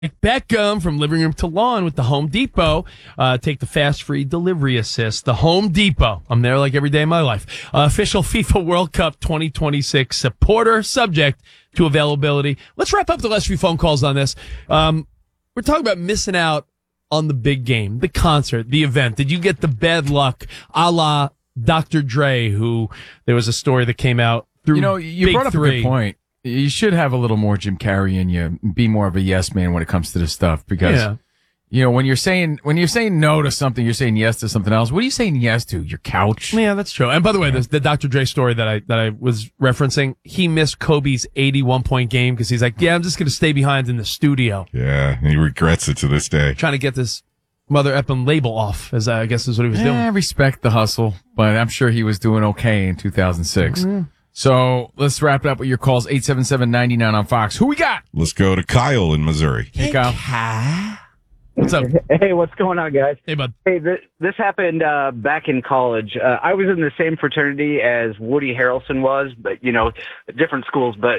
Beckham from living room to lawn with the Home Depot. Take the fast free delivery assist. The Home Depot. I'm there like every day of my life. Official FIFA World Cup 2026 supporter, subject to availability. Let's wrap up the last few phone calls on this. We're talking about missing out on the big game, the concert, the event. Did you get the bad luck a la Dr. Dre, who there was a story that came out through you Big brought up Three. a good point. You should have a little more Jim Carrey in you. Be more of a yes man when it comes to this stuff, because when you're saying no to something, you're saying yes to something else. What are you saying yes to? Your couch? Yeah, that's true. And by the way, the Dr. Dre story that I was referencing, he missed Kobe's 81-point game because he's like, I'm just going to stay behind in the studio. Yeah, he regrets it to this day. Trying to get this Mother Eppin label off, as I guess is what he was doing. I respect the hustle, but I'm sure he was doing okay in 2006. Mm-hmm. So let's wrap it up with your calls. 877-99 on Fox. Who we got? Let's go to Kyle in Missouri. Hey, Kyle. What's up? Hey, what's going on, guys? Hey, bud. Hey, this happened back in college. I was in the same fraternity as Woody Harrelson was, but, different schools. But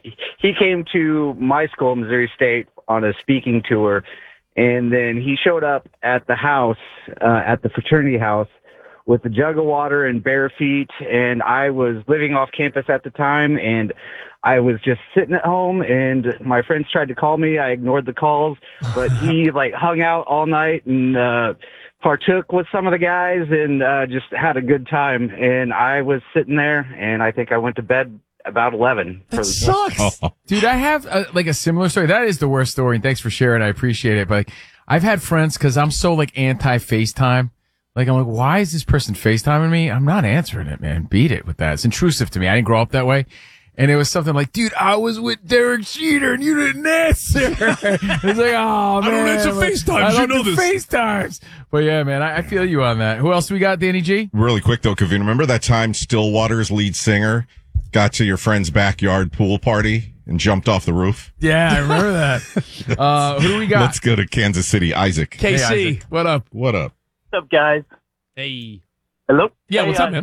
he came to my school, Missouri State, on a speaking tour, and then he showed up at the house, at the fraternity house, with a jug of water and bare feet, and I was living off campus at the time, and I was just sitting at home, and my friends tried to call me. I ignored the calls, but he hung out all night and partook with some of the guys and just had a good time. And I was sitting there, and I think I went to bed about 11. That sucks. Dude, I have a similar story. That is the worst story, and thanks for sharing. I appreciate it. But I've had friends, because I'm so anti-FaceTime. I'm like, why is this person FaceTiming me? I'm not answering it, man. Beat it with that. It's intrusive to me. I didn't grow up that way. And it was something like, dude, I was with Derek Jeter and you didn't answer. It's like, oh, man. I don't answer FaceTimes. You know this. FaceTimes. But yeah, man, I feel you on that. Who else do we got, Danny G? Really quick, though, Kavin, remember that time Stillwater's lead singer got to your friend's backyard pool party and jumped off the roof? Yeah, I remember that. Who do we got? Let's go to Kansas City. Isaac. KC, Hey, Isaac. what up? What up? What's up, guys? Hey. Hello? Yeah, hey, what's up, man?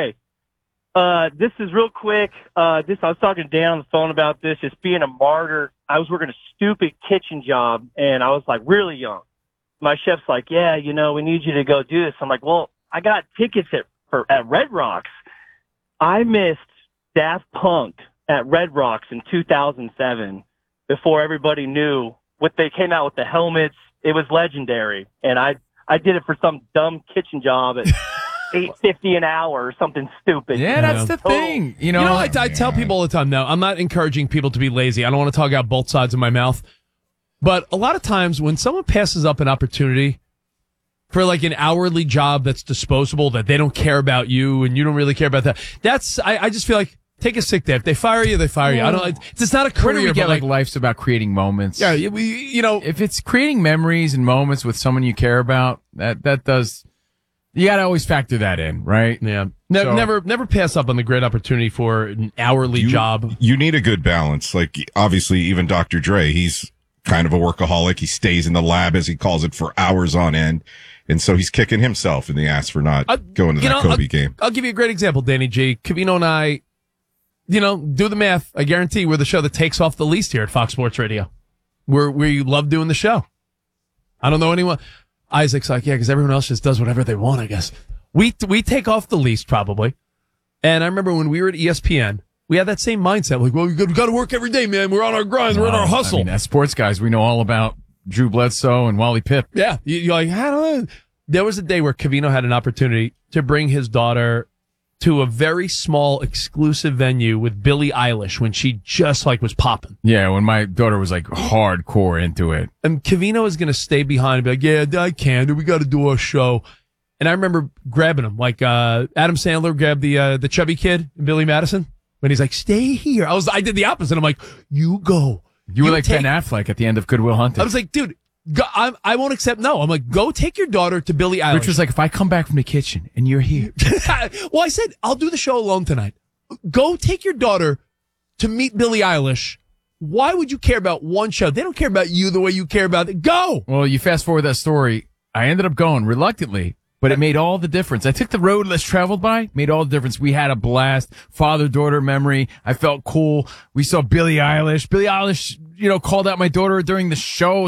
This is real quick. I was talking to Dan on the phone about this, just being a martyr. I was working a stupid kitchen job, and I was, really young. My chef's like, yeah, we need you to go do this. I'm like, well, I got tickets at Red Rocks. I missed Daft Punk at Red Rocks in 2007 before everybody knew what they came out with the helmets. It was legendary, and I did it for some dumb kitchen job at $8.50 an hour or something stupid. Yeah, that's the thing. I tell people all the time now, I'm not encouraging people to be lazy. I don't want to talk out both sides of my mouth. But a lot of times when someone passes up an opportunity for an hourly job that's disposable, that they don't care about you and you don't really care about that, I just feel like, take a sick day. If they fire you, they fire you. It's not a career. Where do we get life's about creating moments? Yeah, if it's creating memories and moments with someone you care about, that does. You got to always factor that in, right? Yeah. Never pass up on the great opportunity for an hourly job. You need a good balance. Obviously, even Dr. Dre, he's kind of a workaholic. He stays in the lab, as he calls it, for hours on end. And so he's kicking himself in the ass for not going to that Kobe game. I'll give you a great example, Danny G. Cavino and I, do the math. I guarantee we're the show that takes off the least here at Fox Sports Radio. We love doing the show. I don't know anyone. Isaac's like, yeah, because everyone else just does whatever they want, I guess. We take off the least, probably. And I remember when we were at ESPN, we had that same mindset. We got to work every day, man. We're on our grind. We're on our hustle. As sports guys, we know all about Drew Bledsoe and Wally Pipp. Yeah. You're like, I don't know. There was a day where Cavino had an opportunity to bring his daughter to a very small exclusive venue with Billie Eilish when she just was popping. Yeah, when my daughter was hardcore into it. And Cavino is going to stay behind and be like, yeah, I can. We got to do our show. And I remember grabbing him, Adam Sandler grabbed the chubby kid, Billy Madison, when he's like, stay here. I did the opposite. I'm like, you go. You were like Ben Affleck at the end of Good Will Hunting. I was like, dude, go, I won't accept no. I'm like, go take your daughter to Billie Eilish. Rich was like, if I come back from the kitchen and you're here. Well, I said, I'll do the show alone tonight. Go take your daughter to meet Billie Eilish. Why would you care about one show? They don't care about you the way you care about it. Go! Well, you fast forward that story. I ended up going reluctantly. But it made all the difference. I took the road less traveled by, made all the difference. We had a blast. Father-daughter memory. I felt cool. We saw Billie Eilish. Billie Eilish, called out my daughter during the show.